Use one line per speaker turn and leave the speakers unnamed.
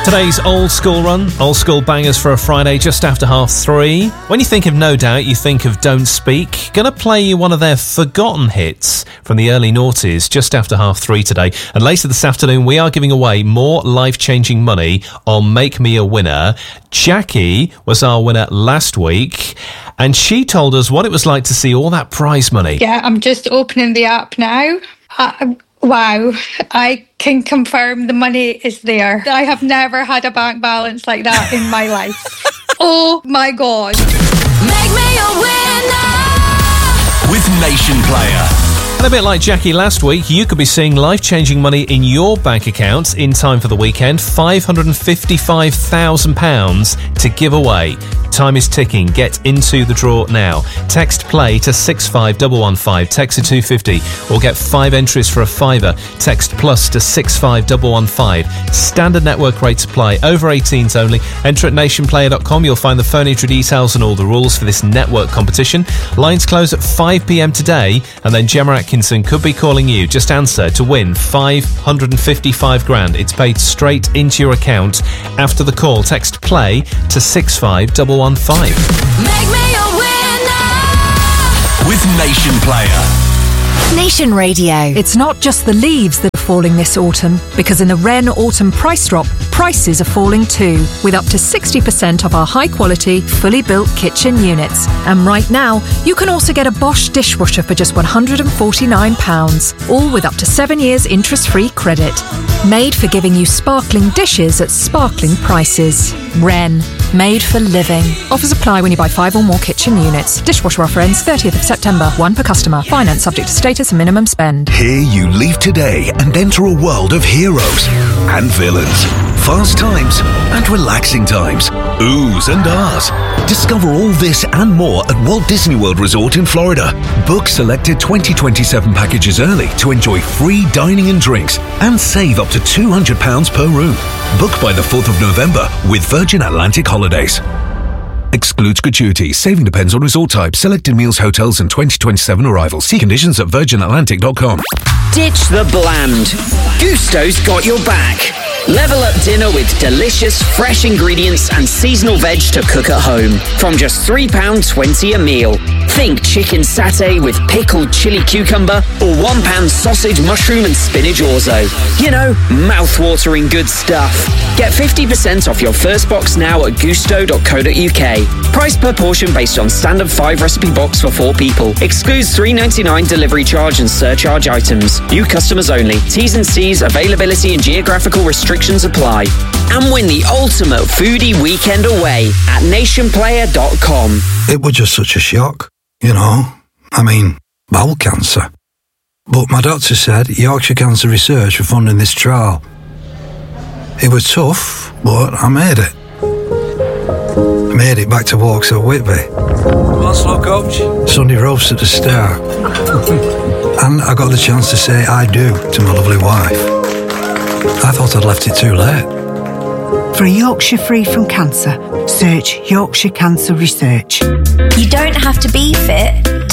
Today's Old School Run, old school bangers for a Friday just after 3:30. When you think of No Doubt, you think of Don't Speak. Gonna play you one of their forgotten hits from the early noughties just after 3:30 today. And later this afternoon, we are giving away more life-changing money on Make Me a Winner. Jackie was our winner last week, and she told us what it was like to see all that prize money.
Yeah, I'm just opening the app now. Wow, I can confirm the money is there. I have never had a bank balance like that in my life. Oh my God.
Make me a winner
with Nation Player.
And a bit like Jackie last week, you could be seeing life-changing money in your bank account in time for the weekend. £555,000 to give away. Time is ticking. Get into the draw now. Text play to 65115. Text to 250 or get 5 entries for a £5. Text plus to 65115. Standard network rates apply. Over 18s only. Enter at nationplayer.com. You'll find the phone entry details and all the rules for this network competition. Lines close at 5 p.m. today, and then Gemma Atkinson could be calling you. Just answer to win $555,000. It's paid straight into your account after the call. Text play to 65115.
Make me a winner
with Nation Player.
Nation Radio. It's not just the leaves that are falling this autumn, because in the Wren Autumn Price Drop, prices are falling too, with up to 60% off our high-quality, fully built kitchen units. And right now, you can also get a Bosch dishwasher for just £149, all with up to 7 years interest-free credit. Made for giving you sparkling dishes at sparkling prices. Wren. Made for living. Offers apply when you buy 5 or more kitchen units. Dishwasher offer ends 30th of September. 1 per customer. Finance subject to status and minimum spend.
Here you leave today and enter a world of heroes and villains. Fast times and relaxing times. Oohs and ahs. Discover all this and more at Walt Disney World Resort in Florida. Book selected 2027 packages early to enjoy free dining and drinks and save up to £200 per room. Book by the 4th of November with Virgin Atlantic Holidays. Excludes gratuities. Saving depends on resort type. Selected meals, hotels and 2027 arrivals. See conditions at virginatlantic.com.
Ditch the bland. Gusto's got your back. Level up dinner with delicious, fresh ingredients and seasonal veg to cook at home. From just £3.20 a meal. Think chicken satay with pickled chili cucumber or £1 sausage, mushroom and spinach orzo. You know, mouth-watering good stuff. Get 50% off your first box now at gusto.co.uk. Price per portion based on standard 5 recipe box for 4 people. Excludes $3.99 delivery charge and surcharge items. New customers only. T's and C's, availability and geographical restrictions apply. And win the ultimate foodie weekend away at nationplayer.com.
It was just such a shock, you know. I mean, bowel cancer. But my doctor said Yorkshire Cancer Research were funding this trial. It was tough, but I made it. I made it back to Walks at Whitby.
What's slow, coach?
Sunday roast at the Star. And I got the chance to say I do to my lovely wife. I thought I'd left it too late.
For a Yorkshire free from cancer, search Yorkshire Cancer Research.
You don't have to be fit